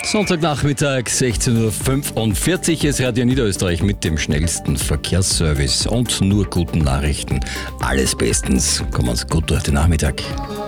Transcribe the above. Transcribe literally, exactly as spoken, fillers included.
Sonntagnachmittag, sechzehn Uhr fünfundvierzig, ist Radio Niederösterreich mit dem schnellsten Verkehrsservice und nur guten Nachrichten. Alles bestens. Kommen Sie gut durch den Nachmittag.